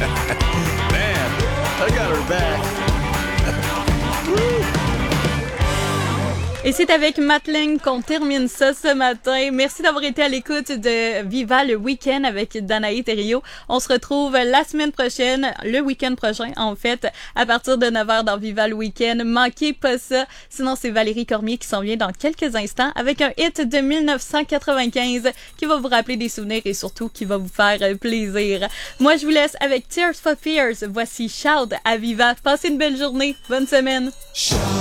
Man, I got her back. Et c'est avec Matt Lang qu'on termine ça ce matin. Merci d'avoir été à l'écoute de Viva le week-end avec Danae Thériault. On se retrouve la semaine prochaine, le week-end prochain en fait, à partir de 9h dans Viva le week-end. Manquez pas ça. Sinon, c'est Valérie Cormier qui s'en vient dans quelques instants avec un hit de 1995 qui va vous rappeler des souvenirs et surtout qui va vous faire plaisir. Moi, je vous laisse avec Tears for Fears. Voici Shout à Viva. Passez une belle journée. Bonne semaine. Shout.